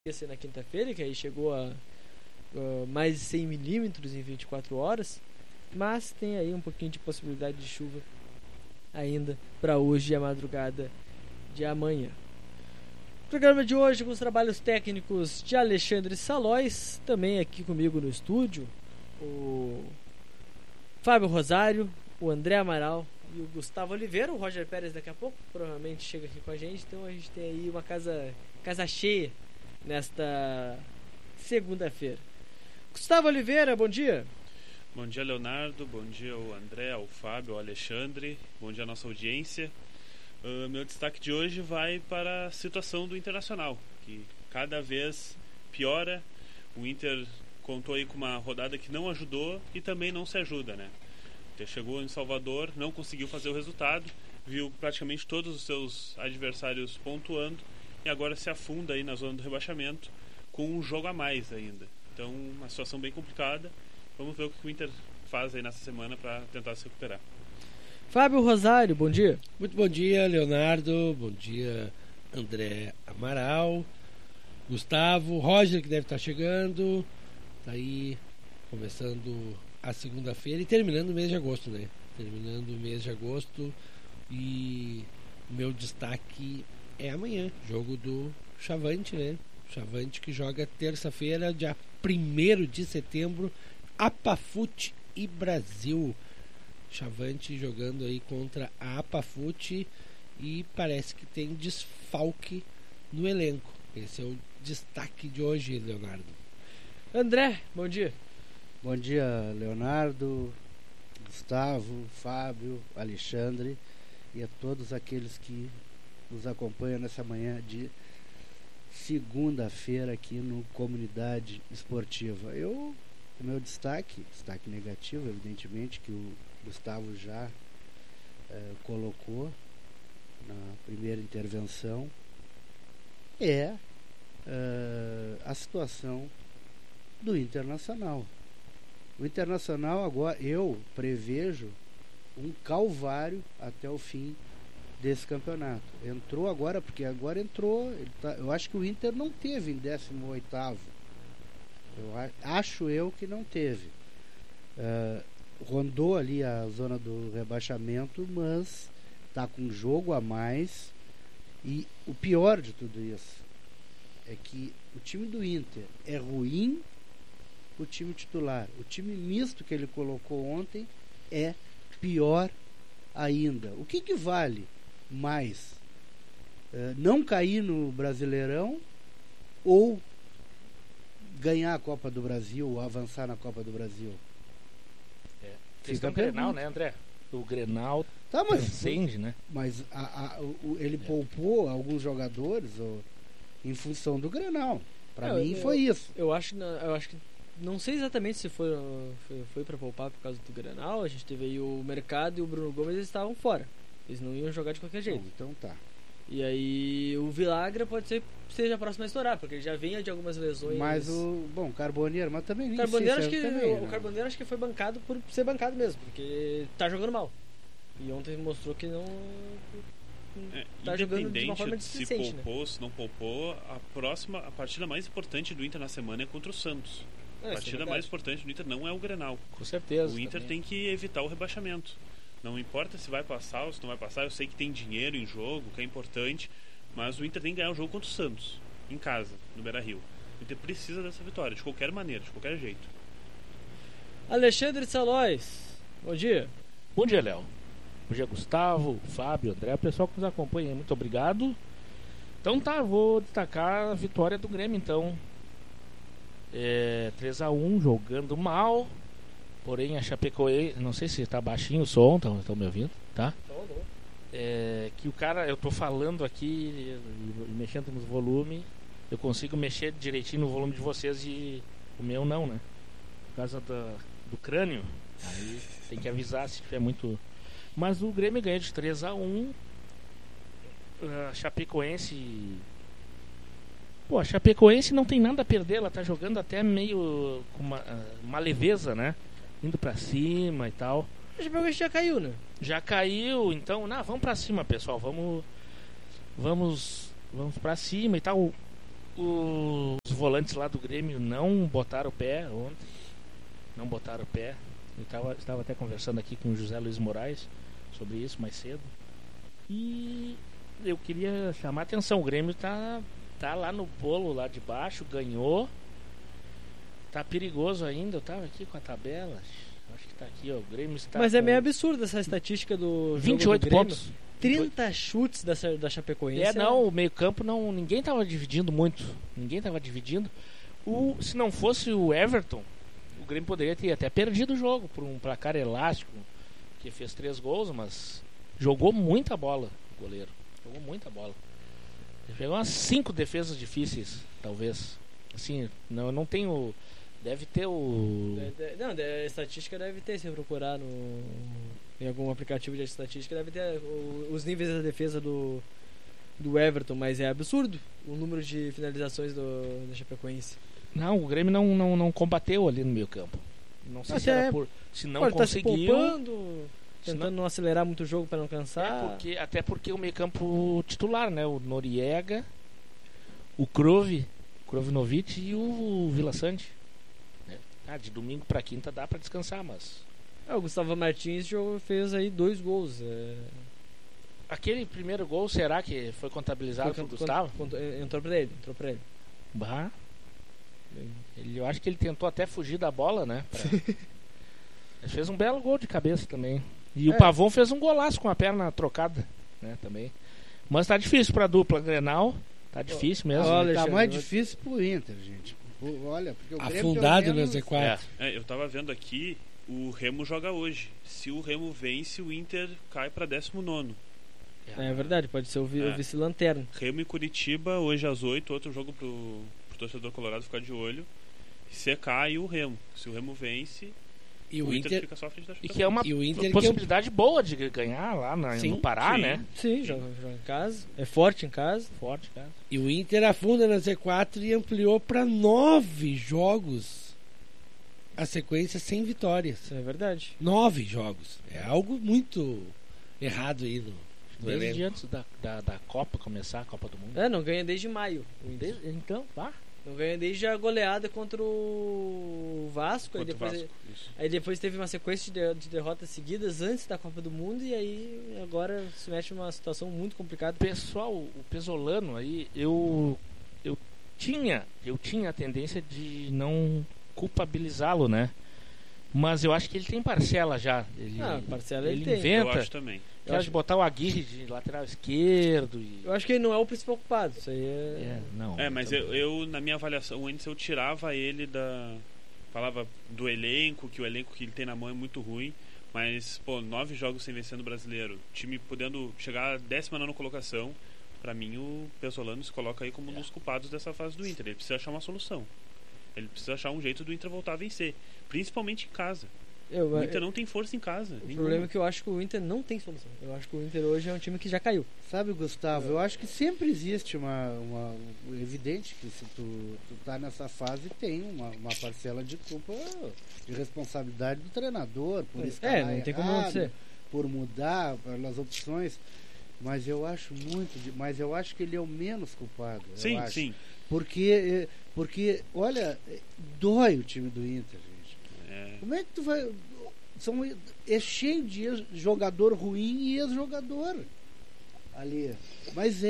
ser na quinta-feira, que aí chegou a mais de 100 milímetros em 24 horas, mas tem aí um pouquinho de possibilidade de chuva ainda para hoje e a madrugada de amanhã. Programa de hoje com os trabalhos técnicos de Alexandre Salóis, também aqui comigo no estúdio, o Fábio Rosário, o André Amaral e o Gustavo Oliveira. O Roger Pérez daqui a pouco provavelmente chega aqui com a gente, então a gente tem aí uma casa cheia nesta segunda-feira. Gustavo Oliveira, bom dia. Bom dia, Leonardo, bom dia ao André, ao Fábio, ao Alexandre, bom dia à nossa audiência. Meu destaque de hoje vai para a situação do Internacional, que cada vez piora. O Inter contou aí com uma rodada que não ajudou e também não se ajuda, né? Chegou em Salvador, não conseguiu fazer o resultado, viu praticamente todos os seus adversários pontuando e agora se afunda aí na zona do rebaixamento com um jogo a mais ainda. Então, uma situação bem complicada. Vamos ver o que o Inter faz aí nessa semana para tentar se recuperar. Fábio Rosário, bom dia. Muito bom dia, Leonardo. Bom dia, André Amaral, Gustavo, Roger, que deve estar chegando. Tá aí começando a segunda-feira e terminando o mês de agosto, né? Terminando o mês de agosto. E o meu destaque é amanhã, jogo do Chavante, né? Chavante que joga terça-feira, dia 1º de setembro, Apafute e Brasil. Chavante jogando aí contra a Apafute e parece que tem desfalque no elenco. Esse é o destaque de hoje, Leonardo. André, bom dia. Bom dia, Leonardo, Gustavo, Fábio, Alexandre e a todos aqueles que nos acompanham nessa manhã de segunda-feira aqui no Comunidade Esportiva. O meu destaque negativo, evidentemente, que o Gustavo já colocou na primeira intervenção, é a situação do Internacional. O Internacional agora, eu prevejo um calvário até o fim desse campeonato. Entrou agora, porque agora entrou, eu acho que o Inter não teve em 18º. Acho eu que não teve. Rondou ali a zona do rebaixamento, mas está com um jogo a mais. E o pior de tudo isso é que o time do Inter é ruim, o time titular. O time misto que ele colocou ontem é pior ainda. O que vale mais? Não cair no Brasileirão ou ganhar a Copa do Brasil ou avançar na Copa do Brasil? Fica o Grenal, né, André? O Grenal transcende, né? Mas ele poupou alguns jogadores em função do Grenal. Para mim foi isso. Eu acho que não sei exatamente se foi para poupar por causa do Grenal. A gente teve aí o Mercado e o Bruno Gomes, eles estavam fora. Eles não iam jogar de qualquer jeito. Então tá. E aí o Vilagra pode ser que seja a próxima a estourar, porque ele já vinha de algumas lesões. Mas o Carboneiro, mas também o Carboneiro acho que foi bancado por ser bancado mesmo, porque tá jogando mal. E ontem mostrou que não tá jogando de uma forma displicente, se poupou, né? Se não poupou, a partida mais importante do Inter na semana é contra o Santos. A partida mais importante do Inter não é o Grenal. Com certeza. O Inter tem que evitar o rebaixamento. Não importa se vai passar ou se não vai passar. Eu sei que tem dinheiro em jogo, que é importante, mas o Inter tem que ganhar o jogo contra o Santos, em casa, no Beira-Rio. O Inter precisa dessa vitória, de qualquer maneira, de qualquer jeito. Alexandre Salóis, bom dia. Bom dia, Léo. Bom dia, Gustavo, Fábio, André, o pessoal que nos acompanha, muito obrigado. Então tá, vou destacar a vitória do Grêmio, então. 3-1, jogando mal. Porém a Chapecoense, não sei se tá baixinho o som, estão me ouvindo, tá? Que o cara, eu tô falando aqui e mexendo no volume, eu consigo mexer direitinho no volume de vocês e o meu não, né? Por causa do crânio, aí tem que avisar se tiver muito. Mas o Grêmio ganhou de 3-1. A Chapecoense, a Chapecoense não tem nada a perder, ela tá jogando até meio com uma leveza, né? Indo pra cima e tal. A Chapecoense já caiu, né? Já caiu, então, vamos pra cima, pessoal. Vamos pra cima e tal. Os volantes lá do Grêmio não botaram o pé ontem. Não botaram o pé. Eu estava até conversando aqui com o José Luiz Moraes sobre isso mais cedo. E eu queria chamar a atenção. O Grêmio tá lá no bolo, lá de baixo, ganhou. Tá perigoso ainda. Eu tava aqui com a tabela. Acho que tá aqui, ó. O Grêmio está. Mas é meio absurdo essa estatística do 28 jogo do Grêmio. pontos. 30 chutes da Chapecoense. Não, o meio-campo não. Ninguém tava dividindo muito. Ninguém tava dividindo. Se não fosse o Everton, o Grêmio poderia ter até perdido o jogo por um placar elástico, que fez 3 gols, mas jogou muita bola o goleiro. Jogou muita bola. Ele pegou umas 5 defesas difíceis, talvez. Assim, não tenho. Deve ter o. Não, a estatística deve ter, se eu procurar em algum aplicativo de estatística, deve ter os níveis da defesa do Everton, mas é absurdo o número de finalizações da Chapecoense. Não, o Grêmio não combateu ali no meio campo. Não sei se era se não conseguiu. Tá se poupando, tentando não acelerar muito o jogo para não cansar. Até porque o meio campo titular, né? O Noriega, o Krovinovic e o Vila Sante. De domingo para quinta dá para descansar, mas... O Gustavo Martins fez aí 2 gols. Aquele primeiro gol, será que foi contabilizado pro Gustavo? Entrou pra ele. Bah. Eu acho que ele tentou até fugir da bola, né? Ele fez um belo gol de cabeça também. E o Pavon fez um golaço com a perna trocada, né? Também. Mas tá difícil pra dupla Grenal. Tá difícil mesmo. Tá mais difícil pro Inter, gente. Olha, porque o afundado no Z4. Eu tava vendo aqui, o Remo joga hoje. Se o Remo vence, o Inter cai pra 19º. É verdade, pode ser o vice-lanterna. Remo e Curitiba, hoje às 8, outro jogo pro torcedor colorado ficar de olho. Se cai o Remo. Se o Remo vence, e o Inter fica só à frente da Chapecoense. E que é uma possibilidade boa de ganhar lá no Pará, né? Sim, joga em casa. É forte em casa. E o Inter afunda na Z4 e ampliou para 9 jogos a sequência sem vitórias. É verdade. 9 jogos. É algo muito errado aí no desde antes da Copa começar, a Copa do Mundo. Não ganha desde maio. Então, vá. Não ganha desde a goleada contra o Vasco. Aí depois teve uma sequência de derrotas seguidas antes da Copa do Mundo. E aí agora se mete numa situação muito complicada. Pessoal, o Pesolano aí, eu tinha a tendência de não culpabilizá-lo, né? Mas eu acho que ele tem parcela já. Parcela ele inventa. tem. Eu acho também. Eu acho de botar o Aguirre de lateral esquerdo. Eu acho que ele não é o principal culpado. Isso aí não. Mas eu, na minha avaliação, antes eu tirava ele falava do elenco, que o elenco que ele tem na mão é muito ruim. Mas, 9 jogos sem vencer no Brasileiro. Time podendo chegar à 19ª colocação. Pra mim, o Pesolano se coloca aí como um dos culpados dessa fase do Inter. Ele precisa achar uma solução. Ele precisa achar um jeito do Inter voltar a vencer. Principalmente em casa. O Inter não tem força em casa. O problema é que eu acho que o Inter não tem solução. Eu acho que o Inter hoje é um time que já caiu. Sabe, Gustavo, eu acho que sempre existe uma evidente que se tu tá nessa fase tem uma parcela de culpa, de responsabilidade do treinador por escalar não tem errado, como não ser. por mudar pelas opções, mas eu acho que ele é o menos culpado. Sim. Porque olha, dói o time do Inter, gente. Como é que tu vai... É cheio de jogador ruim e ex-jogador ali. Mas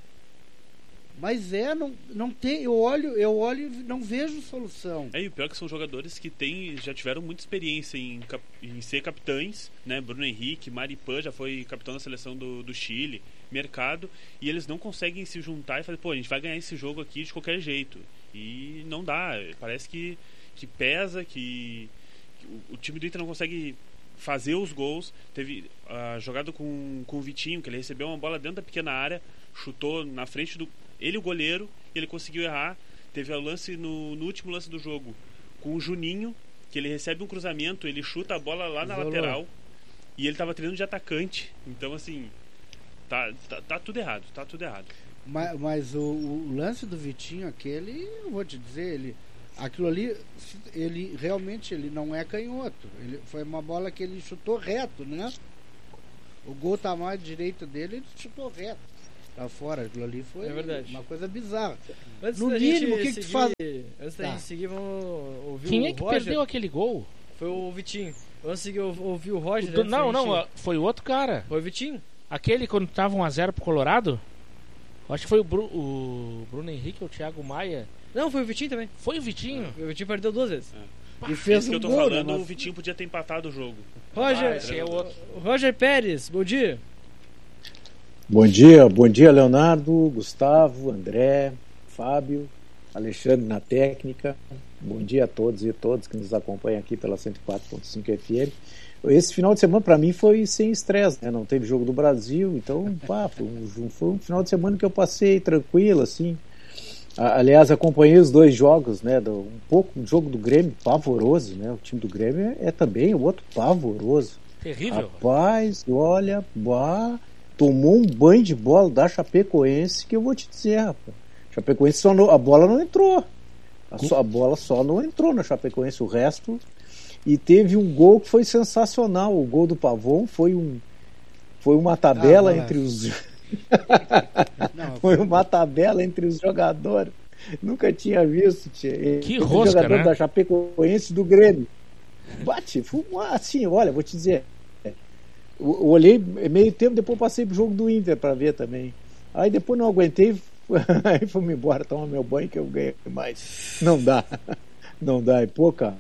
não tem... Eu olho e não vejo solução. E o pior é que são jogadores que já tiveram muita experiência em ser capitães, né? Bruno Henrique, Maripan já foi capitão da seleção do Chile, Mercado, e eles não conseguem se juntar e fazer, a gente vai ganhar esse jogo aqui de qualquer jeito. E não dá. Parece que pesa, que o time do Inter não consegue fazer os gols. Teve a jogada com o Vitinho, que ele recebeu uma bola dentro da pequena área, chutou na frente ele, o goleiro, e ele conseguiu errar. Teve o lance no último lance do jogo com o Juninho, que ele recebe um cruzamento, ele chuta a bola lá na lateral, e ele estava treinando de atacante. Então, assim, tá tudo errado. Mas o lance do Vitinho, aquele, eu vou te dizer, aquilo ali, ele realmente não é canhoto. Foi uma bola que ele chutou reto, né? O gol tá mais direito dele, ele chutou reto. pra fora. Aquilo ali foi É verdade. uma coisa bizarra. Antes No da mínimo, gente o que tu seguir- faz? Antes da Tá. gente seguir, vamos ouvir Quem o é que Roger. perdeu aquele gol? Foi o Vitinho. Vamos seguir, ouvir o Roger. Do- antes da não, gente- não, foi o outro cara. Foi o Vitinho. Aquele quando tava 1-0 pro Colorado. Acho que foi o Bruno Henrique ou o Thiago Maia. Não, foi o Vitinho também. Foi o Vitinho. O Vitinho perdeu 2 vezes. E fez Isso que um eu tô gol, falando, né? o Mas- Vitinho podia ter empatado o jogo. Roger, esse é outro. Roger Pérez, bom dia. Bom dia, Leonardo, Gustavo, André, Fábio, Alexandre na técnica. Bom dia a todos e todas que nos acompanham aqui pela 104.5 FM. Esse final de semana para mim foi sem estresse, né? Não teve jogo do Brasil, então foi um final de semana que eu passei tranquilo, assim. Aliás, acompanhei os dois jogos, né? Um pouco do jogo do Grêmio, pavoroso, né? O time do Grêmio é também outro pavoroso. Terrível. Rapaz, olha, tomou um banho de bola da Chapecoense que eu vou te dizer, rapaz. Chapecoense a bola não entrou. A bola só não entrou na Chapecoense, o resto. E teve um gol que foi sensacional. O gol do Pavon foi uma tabela entre os. Não, Foi uma tabela entre os jogadores. Nunca tinha visto. Que Entre rosca, os jogadores né? da Chapecoense e do Grêmio. Foi assim, olha, vou te dizer. Eu olhei meio tempo, depois passei pro jogo do Inter para ver também. Aí depois não aguentei, aí fui embora tomar meu banho que eu ganhei mais. Não dá, é pouca.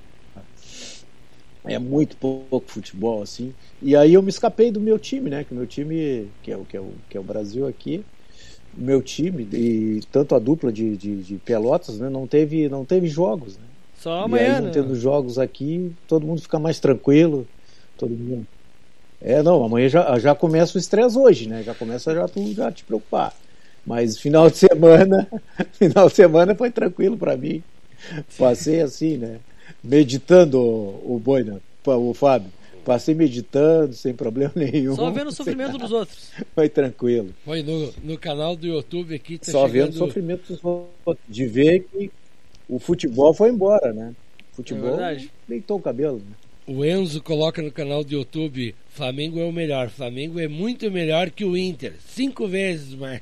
É muito pouco futebol, assim. E aí eu me escapei do meu time, né? Que o meu time, que é o Brasil aqui, o meu time, e tanto a dupla de Pelotas, né? Não teve jogos, né? Só E amanhã, aí, não né? tendo jogos aqui, todo mundo fica mais tranquilo, todo mundo. Amanhã já começa o estresse hoje, né? Já começa tu já te preocupar. Mas final de semana foi tranquilo para mim. Passei assim, né? Meditando o Boina, o Fábio. Passei meditando, sem problema nenhum. Só vendo o sofrimento dos outros. Foi tranquilo. Foi no canal do YouTube aqui. Tá Só chegando... vendo o sofrimento dos outros. De ver que o futebol foi embora, né? O futebol verdade. deitou o cabelo, né? O Enzo coloca no canal do YouTube: Flamengo é o melhor. Flamengo é muito melhor que o Inter. 5 vezes mais.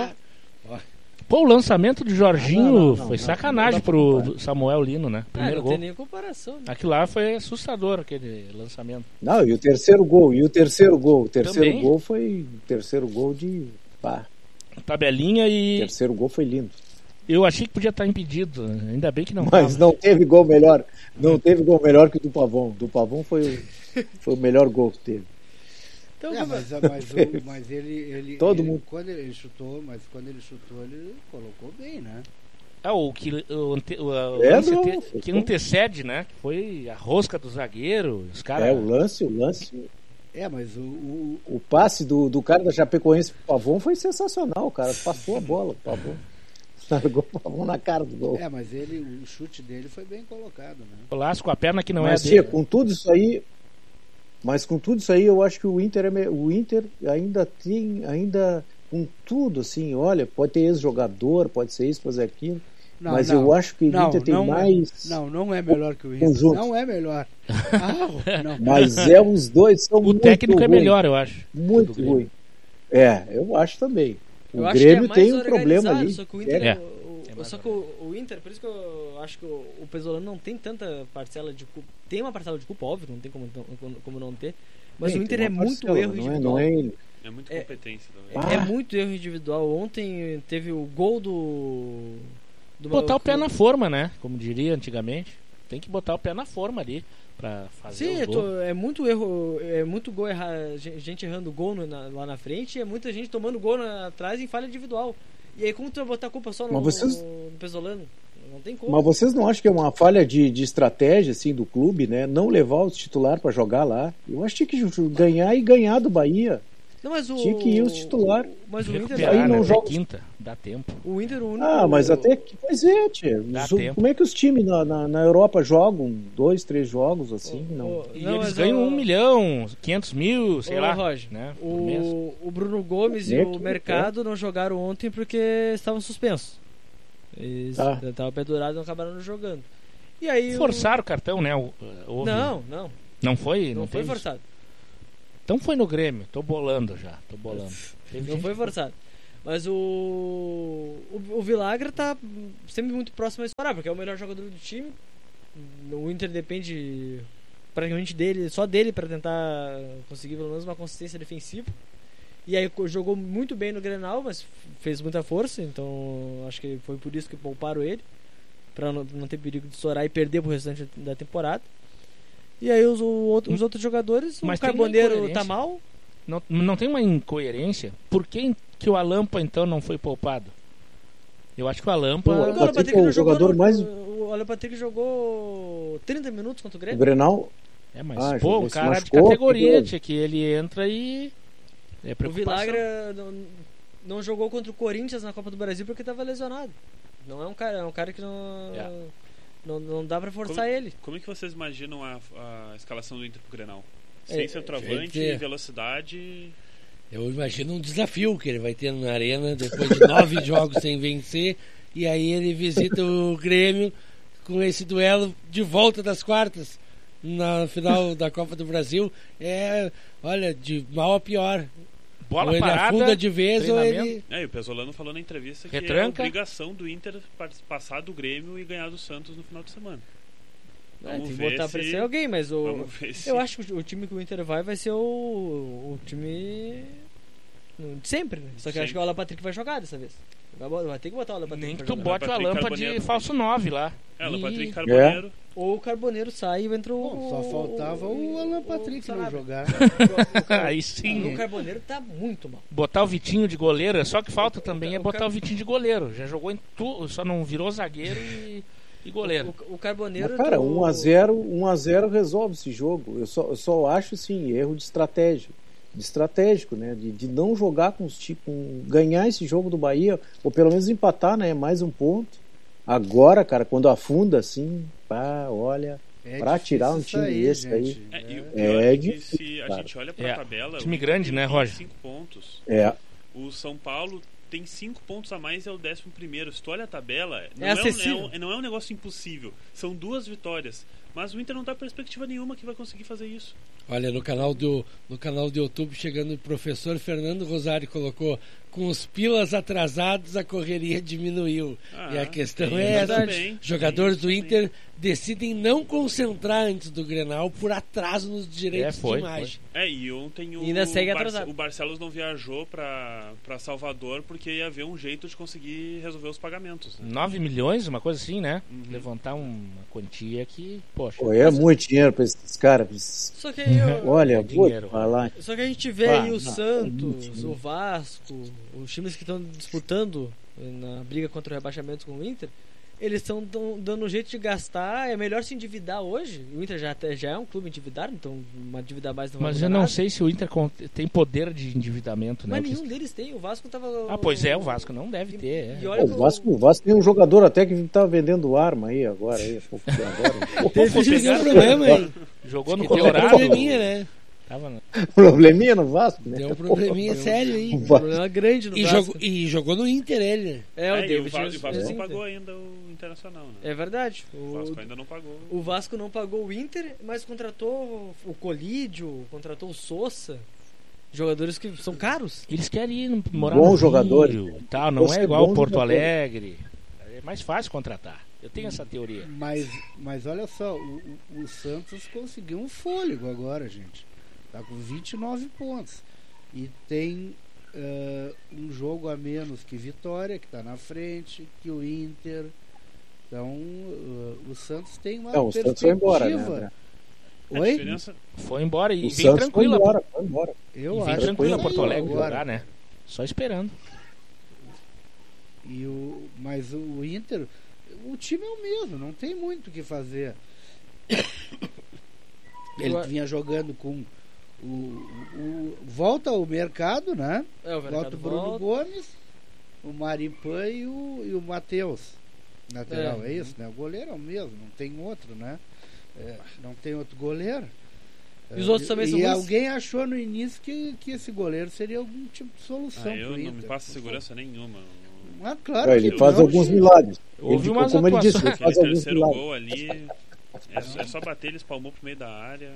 Pô, o lançamento do Jorginho Não, foi não sacanagem dá pra pro comparar. Samuel Lino, né? Primeiro não gol. tem nem comparação. Né? Aquilo lá foi assustador, aquele lançamento. Não, e o terceiro gol. O terceiro Também. gol foi. O terceiro gol de. Pá, Tabelinha o e terceiro gol foi lindo. eu achei que podia estar impedido. Ainda bem que não Mas tava. não teve gol melhor. Não teve gol melhor que o do Pavon. Do Pavon foi o melhor gol que teve. Então, Mas ele Todo ele- mundo. quando ele chutou, ele colocou bem, né? O que o É, lance não, que antecede, né? Foi a rosca do zagueiro. Os caras. O lance. Mas O passe do cara da Chapecoense pro Pavon foi sensacional. O cara passou a bola, o Pavon. Largou o Pavon na cara do gol. mas o chute dele foi bem colocado, né? O laço com a perna que não Mas, é tia, dele. com tudo isso aí. Mas com tudo isso aí, eu acho que o Inter ainda com tudo assim, olha, pode ter ex-jogador, pode ser isso, fazer aquilo. Mas eu acho que o Inter tem mais. Não é melhor que o Inter. Conjunto. Não é melhor. Não. Mas os dois são O muito técnico é ruins, melhor, eu acho. muito do Grêmio. ruim. Eu acho também. eu O acho Grêmio que é mais tem um problema organizado, ali. Só que o Inter, É. só que o Inter, por isso que eu acho que o Pesolano não tem tanta parcela de culpa. Tem uma parcela de culpa, óbvio, não tem como não ter. Mas Tem, o Inter tem é uma muito parcela, erro individual. não é ele. É muita É- competência também. É muito erro individual. Ontem teve o gol do Botar o pé na forma, né? Como diria antigamente. Tem que botar o pé na forma ali pra fazer Sim, o gol. é muito erro, é muito gol gente errando gol lá na frente e é muita gente tomando gol atrás em falha individual. E aí como tu vai botar a culpa só no Pesolano? Não tem como. Mas vocês não acham que é uma falha de estratégia assim, do clube, né? Não levar os titulares para jogar lá? Eu acho que tinha que ganhar do Bahia. Não, mas Tinha que ir os titulares. Mas o Inter Recuperar, aí né? não Até joga- quinta. Dá tempo. o Inter o único, Mas até que. Pois é, tia. Dá tempo. Como é que os times na Europa jogam 2, 3 jogos assim? Não. E Não, eles mas ganham 1 milhão, 500 mil, sei Ô, lá. Roger, Né? Por mês. o Bruno Gomes e É o que- Mercado não jogaram ontem porque estavam suspensos. Eles estavam pendurados e não acabaram jogando. E aí Forçaram o cartão, né? Houve- Não Não foi? foi teve? forçado. Então foi no Grêmio. Tô bolando já. Não foi forçado. Mas o Villagra tá sempre muito próximo a estourar, porque é o melhor jogador do time. O Inter depende praticamente dele, só dele para tentar conseguir pelo menos uma consistência defensiva. E aí jogou muito bem no Grenal, mas fez muita força, então acho que foi por isso que pouparam ele, para não ter perigo de estourar e perder pro restante da temporada. E aí os outros jogadores, Mas o Carboneiro tem tá mal. Não tem uma incoerência? Por que o Alampa então não foi poupado? Eu acho que o Alampa... O O Alan Patrick não jogou jogador mais- o Alan Patrick jogou 30 minutos contra o O Grêmio. Grenal, Mas jogou, um se cara machucou, de categoria, ficou- que ele entra e... É O preocupação. Villagra não jogou contra o Corinthians na Copa do Brasil porque estava lesionado. Não é um cara que não dá pra forçar ele. Como é que vocês imaginam a escalação do Inter pro Grenal? É, Sem centroavante, gente, velocidade... Eu imagino um desafio que ele vai ter na Arena depois de 9 jogos sem vencer. E aí ele visita o Grêmio com esse duelo de volta das quartas na final da Copa do Brasil. Olha, de mal a pior. Bola ou ele parada, afunda de vez ou treinamento. ele... E o Pesolano falou na entrevista que é a Retranca. obrigação do Inter passar do Grêmio e ganhar do Santos no final de semana. Tem Vamos que ver botar se- pressão em alguém, mas Vamos ver se... eu acho que o time que o Inter vai ser o time de sempre, né? Só que eu acho Sim. que o Alan Patrick vai jogar dessa vez. Vai ter que botar o Alan Patrick Nem que pra tu jogar. bote o Patrick Alampa Carboneiro. de falso 9 lá. Ela, E- Patrick Carboneiro. Ou o Carboneiro sai e entra o... Bom, só faltava o Alan Patrick não Sanabria. jogar. Aí sim. O Carboneiro tá muito mal. Botar o Vitinho de goleiro, só que falta também é botar Car- o Vitinho de goleiro. Já jogou em tudo, só não virou zagueiro e goleiro. O Carboneiro... Mas, cara, do- 1-0 resolve esse jogo. Eu só acho, sim, erro de estratégia. Estratégico, né? De não jogar com os tipos, ganhar esse jogo do Bahia, ou pelo menos empatar, né? Mais um ponto. Agora, cara, quando afunda assim, pá, olha, pra tirar um time desse aí. E o pior É é que difícil, se a cara. gente olha pra É, tabela... time o Inter grande, né, tem Roger? 5 pontos. É, O São Paulo tem 5 pontos a mais e é o 11º. Se tu olha a tabela, acessível. não é um negócio impossível. São 2 vitórias. Mas o Inter não dá perspectiva nenhuma que vai conseguir fazer isso. Olha, no canal do YouTube, chegando o professor Fernando Rosário colocou: com os pilas atrasados a correria diminuiu. E a questão tem é isso essa: também, jogadores do tem isso Inter decidem não concentrar antes do Grenal por atraso nos direitos foi, de imagem. E ontem Ainda segue atrasado. o Barcelos não viajou pra Salvador porque ia haver um jeito de conseguir resolver os pagamentos. Né? 9 milhões, uma coisa assim, né? Uhum. Levantar uma quantia que, poxa. pô, é muito dinheiro pra esses caras. Só que aí... Olha, vou dinheiro. falar. Só que a gente vê Ah, aí o não, Santos, o Vasco, os times que estão disputando na briga contra o rebaixamento com o Inter, eles estão dando um jeito de gastar. É melhor se endividar hoje. O Inter já é um clube endividado, então uma dívida a mais não vai Mas mudar eu não nada. sei se o Inter tem poder de endividamento, né? Mas nenhum deles tem. O Vasco tava... Pois é, o Vasco não deve ter. E É. olha O Vasco tem um jogador até que tá vendendo arma aí agora. Esse problema aí. Jogou no Deu um Colorado. probleminha, né? Tava no... Probleminha no Vasco, né? Deu um probleminha sério aí. Um problema grande no E Vasco. jogou no Inter ele, né? É, E o o David Vasco Jesus- não pagou ainda o Internacional, né? É verdade. O Vasco ainda não pagou. O Vasco não pagou o Inter, mas contratou o Colídio, contratou o Sousa. Jogadores que são caros. Eles querem ir morar Bom no jogador. Rio, tal, não Você é é igual bom Porto jogador. Alegre. É mais fácil contratar. Eu tenho essa teoria. Mas olha só, o Santos conseguiu um fôlego agora, gente. Tá com 29 pontos. E tem um jogo a menos que Vitória, que está na frente, que o Inter. Então, o Santos tem uma Não, o perspectiva. Santos foi embora, né, André? A Oi? diferença... Foi embora e O vem Santos tranquila. foi embora. Eu E vem acho tranquila que Porto saiu Alegre agora. jogar, né? Só esperando. Mas o Inter, o time é o mesmo, não tem muito o que fazer. Ele vinha jogando com volta ao mercado, né? É, o Volta mercado o Bruno volta. Gomes, o Maripan e o Matheus. Lateral, é isso, né? O goleiro é o mesmo, não tem outro, né? Não tem outro goleiro. E os outros também são E ruins? alguém achou no início que esse goleiro seria algum tipo de solução eu pro não Inter. me passo segurança nenhuma. Ah, claro Ele que faz não, alguns gente. milagres. Houve Ele, umas como ele disse, atuações. ele faz Aquele alguns terceiro milagres. gol ali... É só bater, ele espalmou pro meio da área.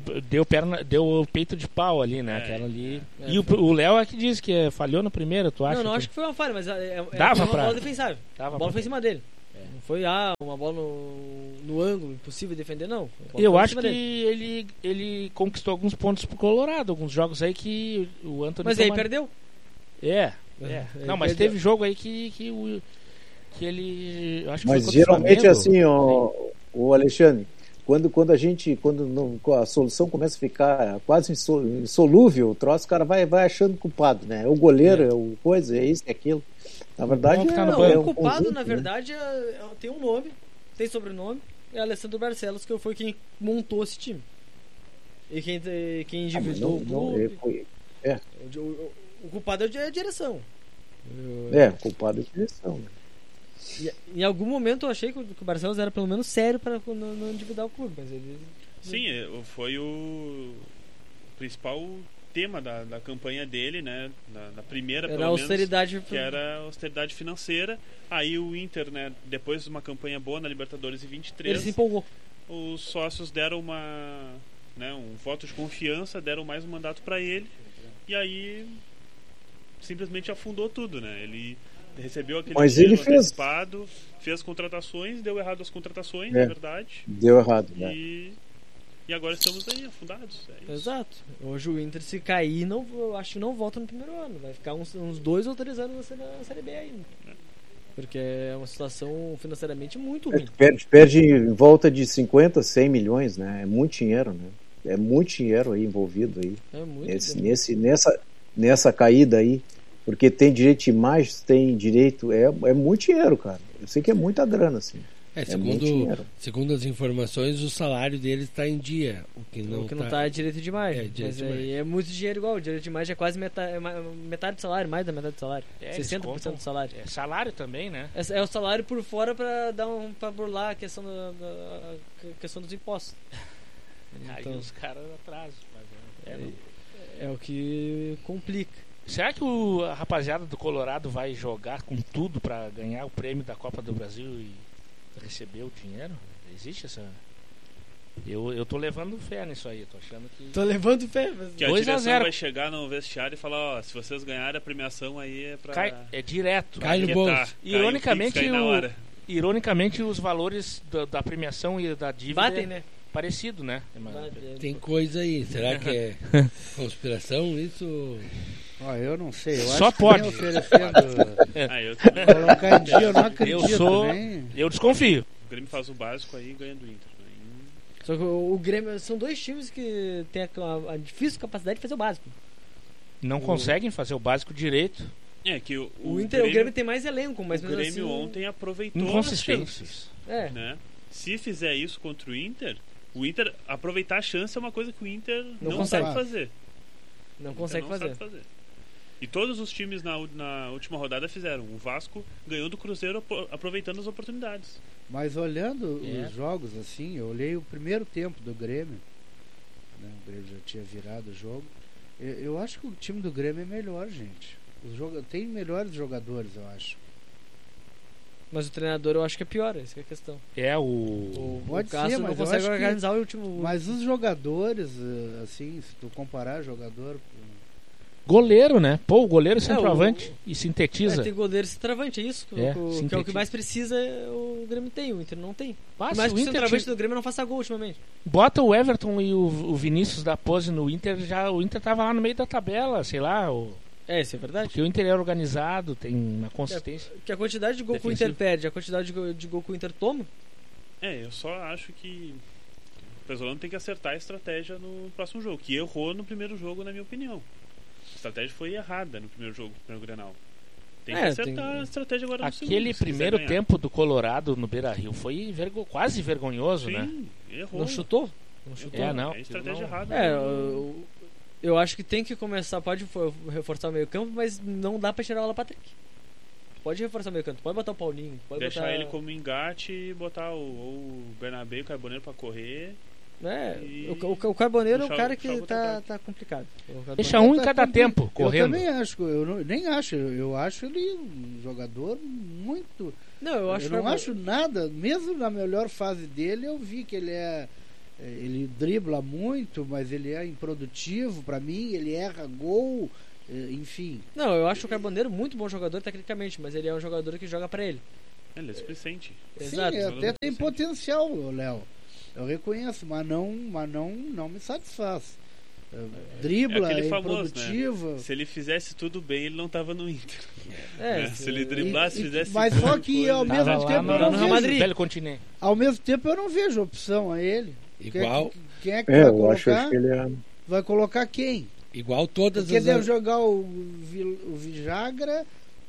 Deu peito de pau ali, né? Aquela ali. E o Léo é que disse que falhou no primeiro, tu acha? Não acho que foi uma falha, mas Dava uma pra... bola defensável. Dava A bola pra... foi em cima dele. Não foi uma bola no ângulo, impossível de defender, não. Eu acho que ele conquistou alguns pontos pro Colorado, alguns jogos aí que o Anthony... Mas aí perdeu. Não, mas perdeu. teve jogo aí que ele... Acho que Mas foi contra o geralmente Flamengo. assim, o Alexandre, quando a solução começa a ficar quase insolúvel, o troço, o cara vai achando culpado, né? É o goleiro, é o coisa, é isso, é aquilo. Na verdade, Bom que tá no Não, banco. o culpado, conjunto, na verdade, tem um nome, tem sobrenome, é Alessandro Barcelos, que foi quem montou esse time. E quem endividou o clube. O culpado é a direção. O culpado é a direção, né? Em algum momento eu achei que o Barcelos era pelo menos sério para não endividar o clube, mas ele... Sim, foi o principal tema da campanha dele, né? Na primeira, era pelo menos, austeridade, que era a austeridade financeira. Aí o Inter, né, depois de uma campanha boa na Libertadores em 23, ele se empolgou. os sócios deram um voto de confiança, deram mais um mandato para ele, e aí simplesmente afundou tudo, né? Ele recebeu aquele dinheiro antecipado, fez contratações, deu errado as contratações, na verdade. Deu errado, né? E agora estamos aí, afundados. Exato. Hoje o Inter, se cair, eu acho que não volta no primeiro ano. Vai ficar uns 2 ou 3 anos na Série B ainda. Porque é uma situação financeiramente muito ruim. Perde em volta de 50, 100 milhões, né? É muito dinheiro, né? É muito dinheiro aí envolvido aí. É muito nessa caída aí. Porque tem direito de imagens, tem direito... É muito dinheiro, cara. Eu sei que é muita grana, assim. Segundo as informações, o salário dele está em dia. O que não está é direito de imagem. Mas é muito dinheiro igual. O direito de imagem é quase metade do salário, mais da metade do salário. 60% do salário. É salário também, né? É o salário por fora para burlar a questão questão dos impostos. Aí os caras atrasam. É o que complica. Será que a rapaziada do Colorado vai jogar com tudo para ganhar o prêmio da Copa do Brasil e receber o dinheiro? Existe essa... Eu tô levando fé nisso aí, tô achando que... Tô levando fé. Mas... Que a direção vai chegar no vestiário e falar, se vocês ganharem a premiação aí é pra... É direto. Cai no bolso. Ironicamente, os valores da premiação e da dívida... Batem, né? Parecido, né? Tem coisa aí. Será que é conspiração isso? Eu não sei. Eu Só acho pode. Que colocar em dia, eu não acredito. Eu desconfio. O Grêmio faz o básico aí e ganha do Inter. Só que o Grêmio são 2 times que tem a difícil capacidade de fazer o básico. Não conseguem fazer o básico direito. Que o Grêmio tem mais elenco, mas o Grêmio ontem aproveitou inconsistências. Né? Se fizer isso contra o Inter aproveitar a chance é uma coisa que o Inter não sabe fazer. Não consegue fazer. E todos os times na última rodada fizeram. O Vasco ganhou do Cruzeiro aproveitando as oportunidades. Mas olhando os jogos assim, eu olhei o primeiro tempo do Grêmio, né? O Grêmio já tinha virado o jogo. Eu acho que o time do Grêmio é melhor, gente. Tem melhores jogadores, eu acho. Mas o treinador eu acho que é pior, essa é a questão. O Cássio não consegue organizar o último. Mas os jogadores, assim, se tu comparar jogador. Goleiro, né? O goleiro centroavante e sintetiza. Tem goleiro centroavante, é isso. Que é o que mais precisa, o Grêmio tem, o Inter não tem. Mas o centroavante do Grêmio não faça gol ultimamente. Bota o Everton e o Vinícius da pose no Inter, o Inter tava lá no meio da tabela, sei lá. Isso é verdade. Porque o Inter é organizado, tem uma consistência. Que a quantidade de gol que o Inter perde, a quantidade de gol que o Inter toma. Eu só acho que o Pesolano tem que acertar a estratégia no próximo jogo, que errou no primeiro jogo, na minha opinião. A estratégia foi errada no primeiro jogo, no primeiro Grenal. Tem que acertar a estratégia agora no segundo. Aquele primeiro tempo do Colorado no Beira-Rio foi quase vergonhoso, né? Errou. Não chutou? Não. É a estratégia errada. Eu acho que tem que começar, pode reforçar o meio campo, mas não dá pra tirar o Alan Patrick. Pode reforçar o meio campo, pode botar o Paulinho, pode deixar ele como engate e botar o Bernabé e o Carboneiro pra correr. E O Carboneiro é um puxar- cara puxar que outra parte. tá complicado. Deixa um em Tá cada compli- tempo, correndo. Eu também acho, nem acho, eu acho ele um jogador muito. Não, eu acho Eu não acho nada, mesmo na melhor fase dele, eu vi que ele dribla muito, mas ele é improdutivo pra mim, ele erra gol, enfim. Não, eu acho o Carboneiro muito bom jogador tecnicamente, mas ele é um jogador que joga pra ele. Ele é displicente. Exato. Sim, até tem potencial, Léo. Eu reconheço, mas não me satisfaz. Dribla, aquele é famoso, improdutivo. Se ele fizesse tudo bem, ele não tava no Inter. É, Né? Se ele driblasse, fizesse Mas tudo, só que ao coisa- mesmo Tava tempo lá eu não no Real vejo. Madrid. Velho continente. Ao mesmo tempo eu não vejo opção a ele. Igual, Quem é que vai Eu acho colocar? que ele é. Vai colocar quem? igual todas Porque as. deve jogar o Vijagra,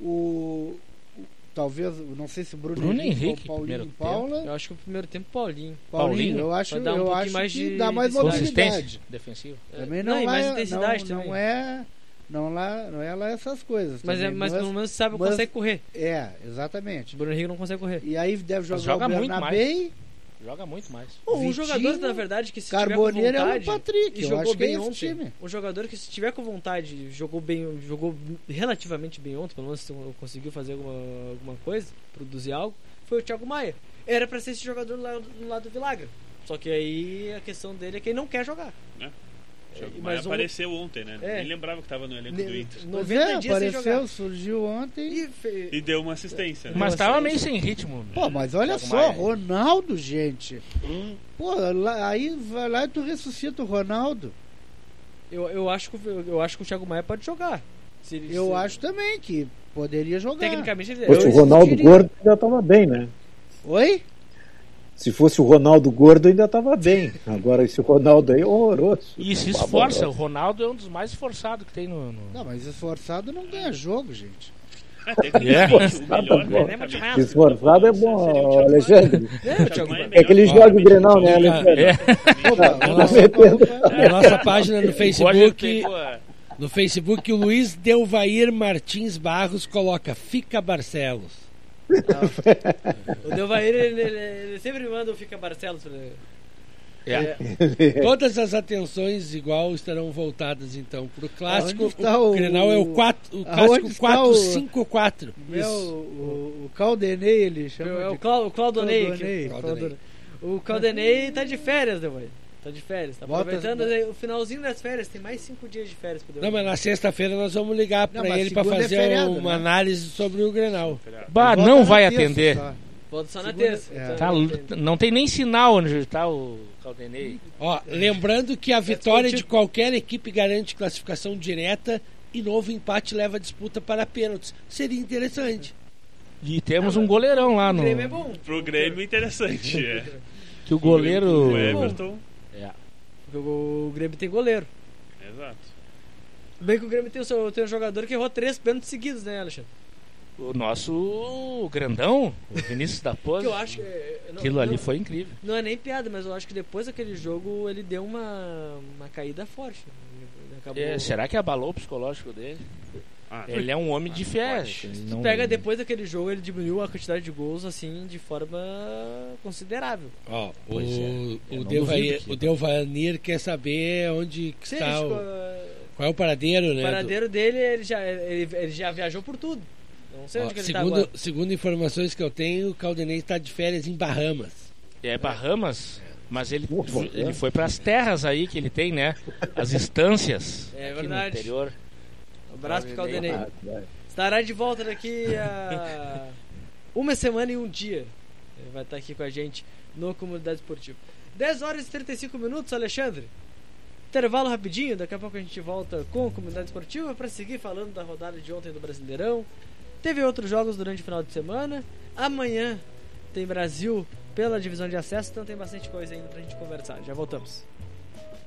talvez, não sei se o Bruno Henrique, ou o primeiro Paulinho tempo. Paula. eu acho que o primeiro tempo Paulinho. Paulinho, eu acho, vai dar um eu pouquinho acho mais que de- dá mais de Consistência mobilidade. defensiva. Também Não, não, e mais é, intensidade não, também. não é lá essas coisas. Mas, também, mas pelo menos sabe mas- consegue correr. exatamente. O Bruno Henrique não consegue correr. E aí deve Mas jogar joga o muito Bernabé, Joga muito mais. Um Vitinho, jogador, na verdade, que se Carboneiro tiver é com o vontade Patrick. e Eu jogou acho que é bem esse ontem. time. Um jogador que se tiver com vontade, jogou relativamente bem ontem, pelo menos conseguiu fazer alguma coisa, produzir algo, foi o Thiago Maia. Era pra ser esse jogador lá no lado do Vilagra. Só que aí a questão dele é que ele não quer jogar. Thiago Mas Maia apareceu ontem, né? É. Nem lembrava que tava no elenco do Inter. 90 dias sem apareceu, jogar. surgiu ontem. E deu uma assistência. Né? Mas Nossa, tava é meio isso. sem ritmo. Pô, mas olha Thiago só, Maia. Ronaldo, gente. Pô, aí vai lá e tu ressuscita o Ronaldo. Eu acho que o Thiago Maia pode jogar. Eu acho também que poderia jogar. Tecnicamente ele Fosse Eu o Ronaldo insistiria. gordo, ainda estava bem, né? Oi? Se fosse o Ronaldo gordo, ainda estava bem. Agora, esse Ronaldo aí é horroroso. E se esforça. O Ronaldo é um dos mais esforçados que tem no... Não, mas esforçado não ganha jogo, gente. Tecnicamente, o melhor, Ele é né, muito cara? rápido. Esforçado é Seria o bom, Thiago Maia. Alexandre. O Thiago Maia É que ele joga o Grenal, né, Alexandre? É. Na nossa página no Roger Facebook, pegou a- o Luiz Delvair Martins Barros coloca Fica Barcelos. O Delvair, ele sempre manda o Fica Barcelos pra ele. Todas as atenções igual estarão voltadas então pro clássico. Aonde está O o- Grenal é o aonde clássico está o- 4-5-4. O Caldenei, ele chama É o de Claudonei. Claudonei. Claudonei. O Caldenei tá de férias, Delvair. Tá de férias. Tá Bota- aproveitando o finalzinho das férias. Tem mais 5 dias de férias pro Não, Delvair. mas na sexta-feira nós vamos ligar Não, pra mas ele pra segunda é fazer feriado, uma né? análise sobre o Grenal. Bah, Volta não na vai terça atender. só. Volta só na segunda- terça. é. Então, Tá, não tem- não tem nem sinal onde tá o Caldenei. Ó, lembrando que a vitória de qualquer equipe garante classificação direta e novo empate leva a disputa para pênaltis. Seria interessante. E temos um goleirão lá O no. Grêmio é bom. Pro Grêmio, interessante. É. Que o goleiro. O Everton. É. O Grêmio tem goleiro. Exato. Bem que o Grêmio tem um jogador que errou 3 pênaltis seguidos, né, Alexandre? O nosso grandão, o Vinícius da Que Pose. eu acho que. Aquilo ali foi incrível. Não é nem piada, mas eu acho que depois daquele jogo ele deu uma caída forte. Ele acabou... Será que abalou o psicológico dele? Ah, Ele é um homem de fé. pode. ele Tu não- pega depois daquele jogo, ele diminuiu a quantidade de gols assim de forma considerável. Ó, Pois é. o Eu não Delvair, duvido que- o Delvanir quer saber onde que Sim, está ele o, ficou- qual é o paradeiro, o né? paradeiro dele, ele já viajou por tudo. Não sei Ó, onde que ele tá agora. segundo informações que eu tenho, o Caldenei está de férias em Bahamas. É Bahamas, mas ele é. foi para as terras aí que ele tem, né? As instâncias É aqui verdade. no interior. Um abraço pro Caldenei. Ah, vai. Estará de volta daqui a uma semana e um dia. Ele vai estar aqui com a gente no Comunidade Esportiva. 10 horas e 35 minutos, Alexandre. Intervalo rapidinho, daqui a pouco a gente volta com a Comunidade Esportiva para seguir falando da rodada de ontem do Brasileirão. Teve outros jogos durante o final de semana. Amanhã tem Brasil pela divisão de acesso, então tem bastante coisa ainda pra gente conversar. Já voltamos.